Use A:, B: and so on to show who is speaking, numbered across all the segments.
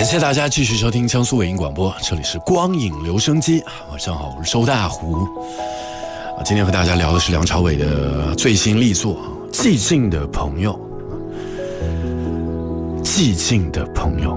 A: 感谢大家继续收听江苏伟音广播，这里是光影留声机。晚上好，我是周大湖。今天和大家聊的是梁朝伟的最新力作《寂静的朋友》。寂静的朋友，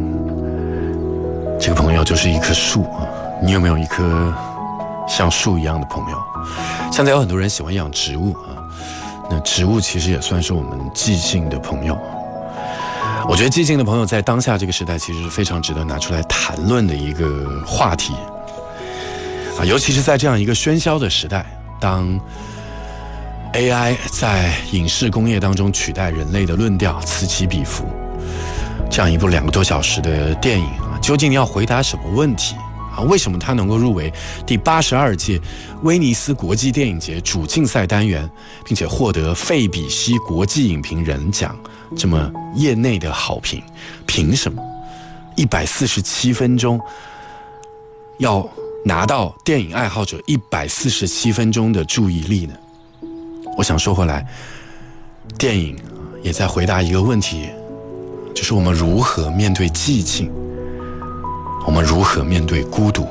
A: 这个朋友就是一棵树。你有没有一棵像树一样的朋友？现在有很多人喜欢养植物啊，那植物其实也算是我们寂静的朋友。我觉得寂静的朋友在当下这个时代其实是非常值得拿出来谈论的一个话题啊，尤其是在这样一个喧嚣的时代，当 AI 在影视工业当中取代人类的论调此起彼伏，这样一部2个多小时的电影啊，究竟要回答什么问题啊？为什么它能够入围第82届威尼斯国际电影节主竞赛单元，并且获得费比西国际影评人奖这么业内的好评？凭什么147分钟要拿到电影爱好者147分钟的注意力呢？我想说回来，电影也在回答一个问题，就是我们如何面对寂静，我们如何面对孤独。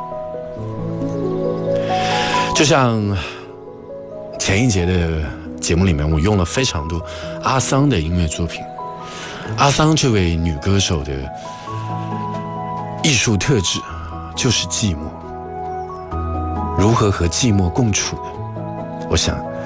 A: 就像前一节的节目里面，我用了非常多阿桑的音乐作品。阿桑这位女歌手的艺术特质就是寂寞。如何和寂寞共处呢？我想